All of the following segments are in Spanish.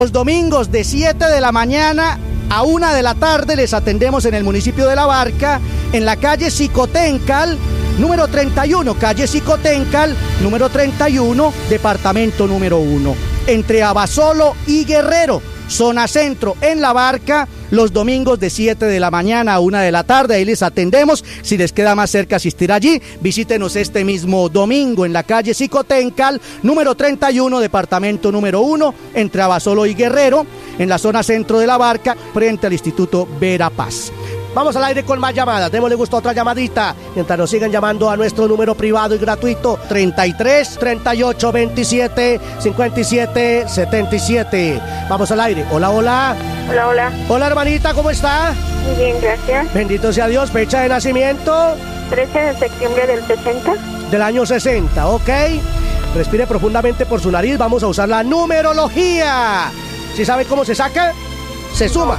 Los domingos de 7 de la mañana a 1 de la tarde les atendemos en el municipio de La Barca, en la calle Xicoténcal, número 31, calle Xicoténcal, número 31, departamento número 1, entre Abasolo y Guerrero, zona centro, en La Barca, los domingos de 7 de la mañana a 1 de la tarde, ahí les atendemos. Si les queda más cerca asistir allí, visítenos este mismo domingo en la calle Xicoténcal, número 31, departamento número 1, entre Abasolo y Guerrero, en la zona centro de La Barca, frente al Instituto Verapaz. Vamos al aire con más llamadas, démosle gusto a otra llamadita, mientras nos sigan llamando a nuestro número privado y gratuito, 33 38 27 57 77. Vamos al aire. Hola, hola. Hola, hola. Hola, hermanita, ¿cómo está? Muy bien, gracias. Bendito sea Dios. Fecha de nacimiento. 13 de septiembre del 60. Del año 60, ok. Respire profundamente por su nariz, vamos a usar la numerología. ¿Sí sabe cómo se saca? Se suma.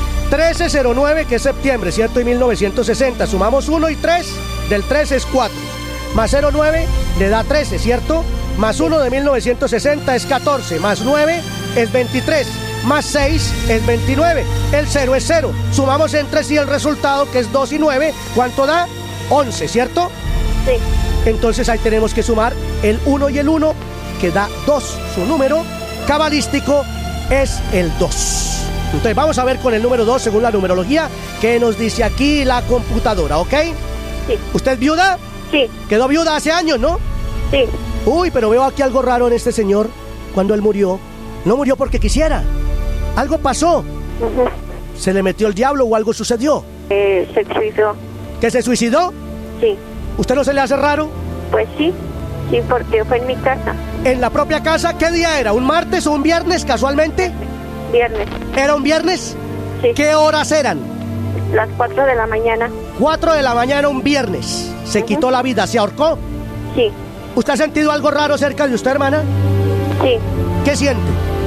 1309, que es septiembre, ¿cierto? Y 1960. Sumamos 1 y 3, del 3 es 4. Más 09 le da 13, ¿cierto? Más 1 de 1960 es 14. Más 9 es 23. Más 6 es 29. El 0 es 0. Sumamos entre sí el resultado, que es 2 y 9. ¿Cuánto da? 11, ¿cierto? Sí. Entonces ahí tenemos que sumar el 1 y el 1, que da 2. Su número cabalístico es el 2. Entonces vamos a ver con el número 2, según la numerología, que nos dice aquí la computadora, ¿ok? Sí. ¿Usted es viuda? Sí. Quedó viuda hace años, ¿no? Sí. Uy, pero veo aquí algo raro en este señor. Cuando él murió, no murió porque quisiera. Algo pasó. Uh-huh. ¿Se le metió el diablo o algo sucedió? Se suicidó. ¿Que se suicidó? Sí. ¿Usted no se le hace raro? Pues sí. Sí, porque fue en mi casa. ¿En la propia casa? ¿Qué día era? ¿Un martes o un viernes casualmente? Viernes. ¿Era un viernes? Sí. ¿Qué horas eran? Las 4 de la mañana. 4 de la mañana un viernes. Se quitó la vida, ¿se ahorcó? Sí. ¿Usted ha sentido algo raro cerca de usted, hermana? Sí. ¿Qué siente?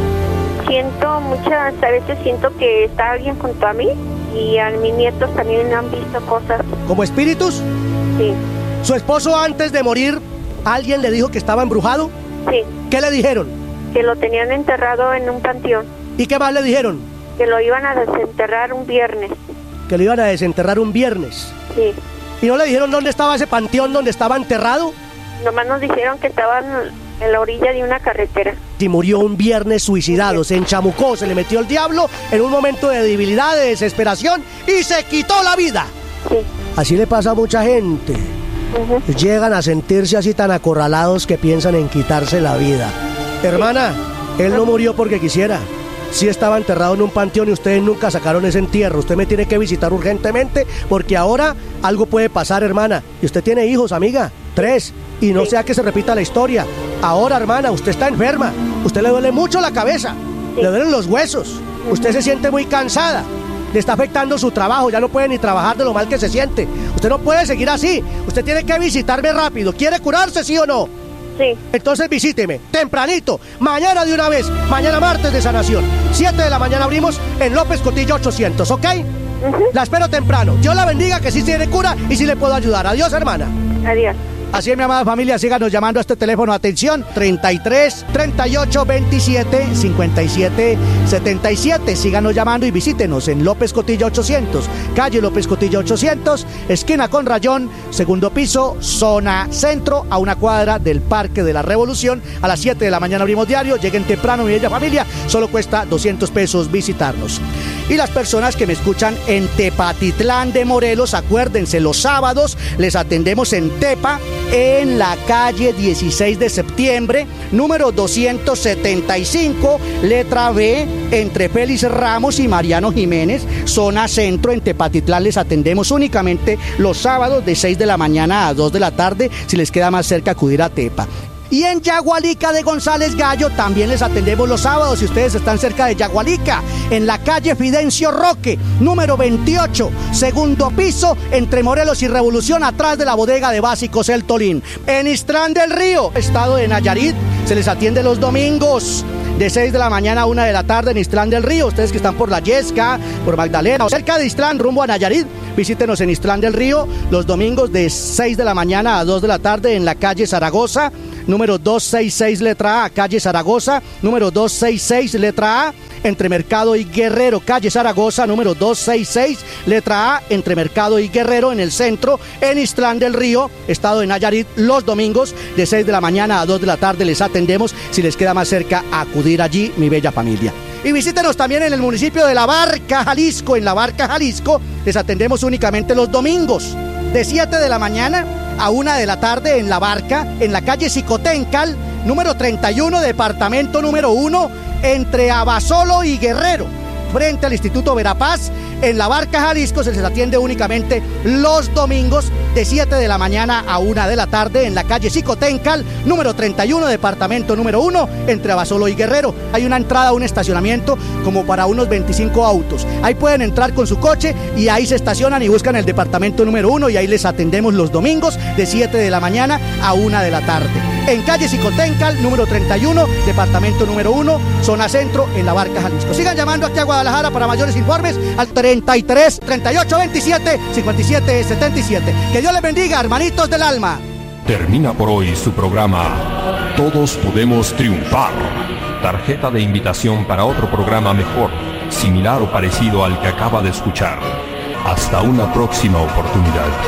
A veces siento que está alguien junto a mí y a mis nietos también han visto cosas. ¿Como espíritus? Sí. ¿Su esposo antes de morir, alguien le dijo que estaba embrujado? Sí. ¿Qué le dijeron? Que lo tenían enterrado en un panteón. ¿Y qué más le dijeron? Que lo iban a desenterrar un viernes. Que lo iban a desenterrar un viernes. Sí. ¿Y no le dijeron dónde estaba ese panteón donde estaba enterrado? Nomás nos dijeron que estaban en la orilla de una carretera. Y murió un viernes suicidado, se enchamucó, se le metió el diablo en un momento de debilidad, de desesperación y se quitó la vida. Sí. Así le pasa a mucha gente. Uh-huh. Llegan a sentirse así tan acorralados que piensan en quitarse la vida. Hermana, él no murió porque quisiera. Sí estaba enterrado en un panteón y ustedes nunca sacaron ese entierro. Usted me tiene que visitar urgentemente porque ahora algo puede pasar, hermana. Y usted tiene hijos, amiga, 3. Y no sea que se repita la historia. Ahora, hermana, usted está enferma. Usted le duele mucho la cabeza. Le duelen los huesos. Usted se siente muy cansada. Le está afectando su trabajo. Ya no puede ni trabajar de lo mal que se siente. Usted no puede seguir así. Usted tiene que visitarme rápido. ¿Quiere curarse, sí o no? Sí. Entonces visíteme, tempranito, mañana de una vez, mañana martes de sanación, 7 de la mañana abrimos en López Cotillo 800, ¿ok? Uh-huh. La espero temprano, Dios la bendiga, que sí tiene cura y sí le puedo ayudar. Adiós, hermana. Adiós. Así es, mi amada familia, síganos llamando a este teléfono, atención, 33 38 27 57 77. Síganos llamando y visítenos en López Cotillo 800, calle López Cotillo 800, esquina con Rayón, segundo piso, zona centro, a 1 cuadra del Parque de la Revolución. A las 7 de la mañana abrimos diario. Lleguen temprano, mi bella familia, solo cuesta 200 pesos visitarnos. Y las personas que me escuchan en Tepatitlán de Morelos, acuérdense, los sábados les atendemos en Tepa, en la calle 16 de septiembre, número 275, letra B, entre Félix Ramos y Mariano Jiménez, zona centro. En Tepatitlán les atendemos únicamente los sábados de 6 de la mañana a 2 de la tarde, si les queda más cerca acudir a Tepa. Y en Yagualica de González Gallo también les atendemos los sábados si ustedes están cerca de Yagualica, en la calle Fidencio Roque, número 28, segundo piso, entre Morelos y Revolución, atrás de la bodega de Básicos El Tolín. En Islán del Río, estado de Nayarit, se les atiende los domingos de 6 de la mañana a 1 de la tarde en Islán del Río. Ustedes que están por La Yesca, por Magdalena, o cerca de Islán, rumbo a Nayarit, visítenos en Islán del Río los domingos de 6 de la mañana a 2 de la tarde en la calle Zaragoza, número 266, letra A, calle Zaragoza, número 266, letra A, entre Mercado y Guerrero, calle Zaragoza, número 266, letra A, entre Mercado y Guerrero, en el centro, en Ixtlán del Río, estado de Nayarit, los domingos, de 6 de la mañana a 2 de la tarde les atendemos. Si les queda más cerca, acudir allí, mi bella familia. Y visítenos también en el municipio de La Barca, Jalisco. En La Barca, Jalisco, les atendemos únicamente los domingos, de 7 de la mañana a 1 de la tarde en La Barca, en la calle Xicoténcal, número 31, departamento número 1, entre Abasolo y Guerrero, frente al Instituto Verapaz. En La Barca, Jalisco, se les atiende únicamente los domingos, de 7 de la mañana a 1 de la tarde, en la calle Xicoténcal, número 31, departamento número 1, entre Abasolo y Guerrero. Hay una entrada, un estacionamiento como para unos 25 autos. Ahí pueden entrar con su coche y ahí se estacionan y buscan el departamento número 1 y ahí les atendemos los domingos, de 7 de la mañana a 1 de la tarde. En calle Xicoténcal, número 31, departamento número 1, zona centro, en La Barca, Jalisco. Sigan llamando aquí a Guadalajara para mayores informes al 33 38 27 57 77. Que Dios les bendiga, hermanitos del alma. Termina por hoy su programa Todos Podemos Triunfar. Tarjeta de invitación para otro programa mejor, similar o parecido al que acaba de escuchar. Hasta una próxima oportunidad.